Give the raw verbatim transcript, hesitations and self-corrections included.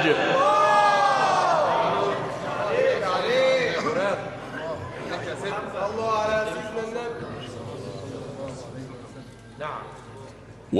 حاجة. عليك عليك يا مراد. الله على سيدنا النبي. نعم.